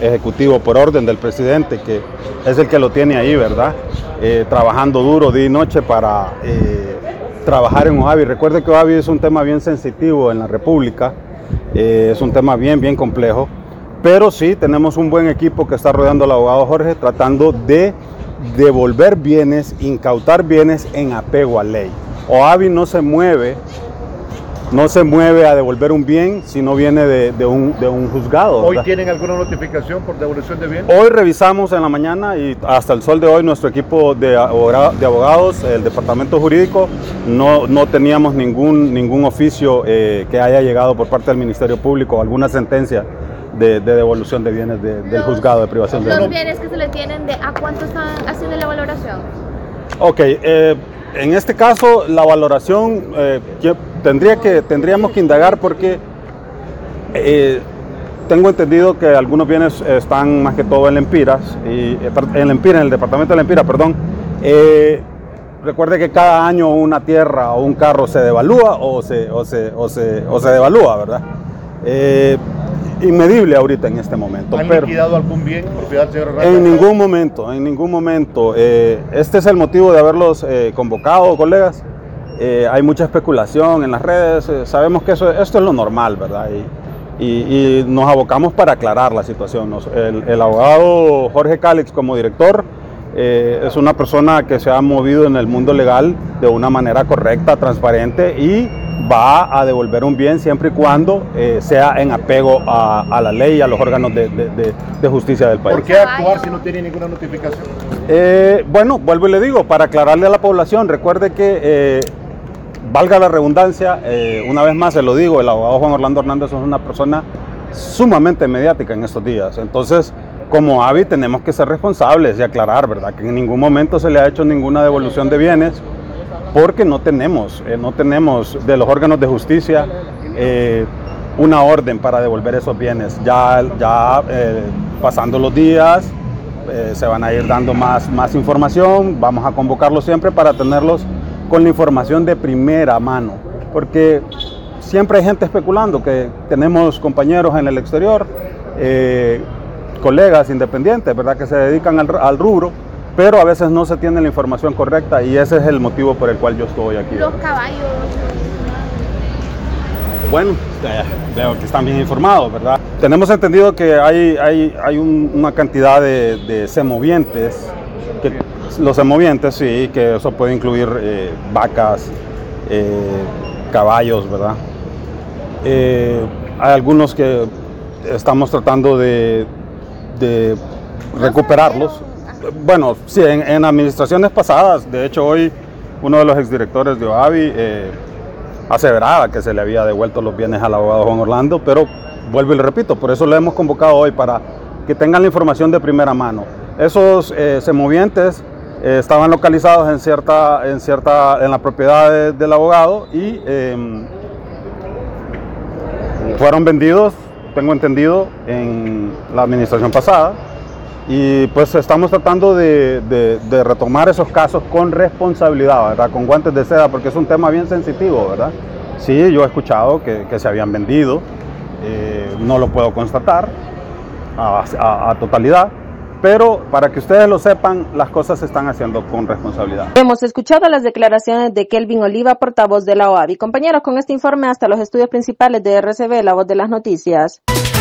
ejecutivo por orden del presidente, que es el que lo tiene ahí, ¿verdad? Trabajando duro día y noche para trabajar en OAVI. Recuerde que OAVI es un tema bien sensitivo en la República, es un tema bien complejo, pero sí tenemos un buen equipo que está rodeando al abogado Jorge tratando de devolver bienes, incautar bienes en apego a ley. OAVI no se mueve a devolver un bien si no viene de un juzgado, ¿verdad? ¿Hoy tienen alguna notificación por devolución de bienes? Hoy revisamos en la mañana y hasta el sol de hoy nuestro equipo de abogados, el departamento jurídico, no teníamos ningún oficio que haya llegado por parte del Ministerio Público, alguna sentencia de devolución de bienes del juzgado de privación de los bienes que se le tienen, ¿a cuánto están haciendo la valoración? Ok, en este caso la valoración tendríamos que indagar porque tengo entendido que algunos bienes están más que todo en Lempiras, en el departamento de Lempiras, perdón. Recuerde que cada año una tierra o un carro se devalúa o se devalúa, ¿verdad? Inmedible ahorita en este momento. ¿Han liquidado algún bien, propiedad, señor Hernández? En ningún momento. Este es el motivo de haberlos convocado, colegas. Hay mucha especulación en las redes, sabemos que esto es lo normal, ¿verdad? Y nos abocamos para aclarar la situación. El abogado Jorge Calix como director es una persona que se ha movido en el mundo legal de una manera correcta, transparente y va a devolver un bien siempre y cuando sea en apego a la ley y a los órganos de justicia del país. ¿Por qué actuar si no tiene ninguna notificación? Bueno, vuelvo y le digo, para aclararle a la población, recuerde que, valga la redundancia, una vez más se lo digo, el abogado Juan Orlando Hernández es una persona sumamente mediática en estos días. Entonces, como AVI tenemos que ser responsables y aclarar, ¿verdad? Que en ningún momento se le ha hecho ninguna devolución de bienes, porque no tenemos de los órganos de justicia una orden para devolver esos bienes. Ya pasando los días se van a ir dando más información, vamos a convocarlos siempre para tenerlos con la información de primera mano, porque siempre hay gente especulando, que tenemos compañeros en el exterior, colegas independientes, ¿verdad?, que se dedican al rubro, pero a veces no se tiene la información correcta y ese es el motivo por el cual yo estoy aquí. Los caballos. Bueno, veo que están bien informados, ¿verdad? Tenemos entendido que hay una cantidad de semovientes, los semovientes sí, que eso puede incluir vacas, caballos, ¿verdad? Hay algunos que estamos tratando de recuperarlos. Bueno, sí, en administraciones pasadas, de hecho hoy uno de los exdirectores de OAVI aseveraba que se le había devuelto los bienes al abogado Juan Orlando, pero vuelvo y le repito, por eso le hemos convocado hoy, para que tengan la información de primera mano. Esos semovientes estaban localizados en la propiedad del abogado y fueron vendidos, tengo entendido, en la administración pasada. Y pues estamos tratando de retomar esos casos con responsabilidad, ¿verdad?, con guantes de seda, porque es un tema bien sensitivo, ¿verdad? Sí, yo he escuchado que se habían vendido, no lo puedo constatar a totalidad, pero para que ustedes lo sepan, las cosas se están haciendo con responsabilidad. Hemos escuchado las declaraciones de Kelvin Oliva, portavoz de la OAVI. Compañeros, con este informe hasta los estudios principales de RCB, La Voz de las Noticias.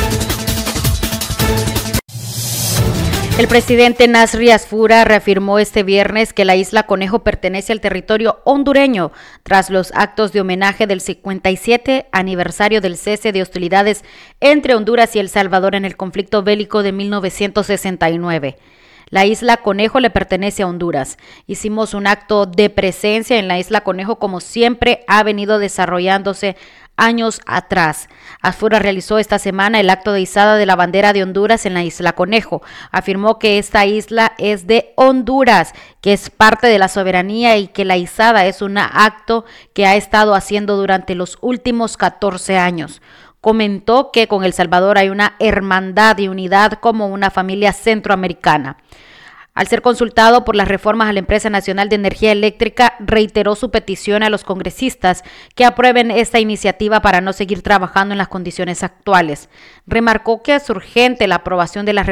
El presidente Nasri Asfura reafirmó este viernes que la isla Conejo pertenece al territorio hondureño tras los actos de homenaje del 57 aniversario del cese de hostilidades entre Honduras y El Salvador en el conflicto bélico de 1969. La isla Conejo le pertenece a Honduras. Hicimos un acto de presencia en la isla Conejo como siempre ha venido desarrollándose años atrás. Asfura realizó esta semana el acto de izada de la bandera de Honduras en la isla Conejo. Afirmó que esta isla es de Honduras, que es parte de la soberanía y que la izada es un acto que ha estado haciendo durante los últimos 14 años. Comentó que con El Salvador hay una hermandad y unidad como una familia centroamericana. Al ser consultado por las reformas a la Empresa Nacional de Energía Eléctrica, reiteró su petición a los congresistas que aprueben esta iniciativa para no seguir trabajando en las condiciones actuales. Remarcó que es urgente la aprobación de las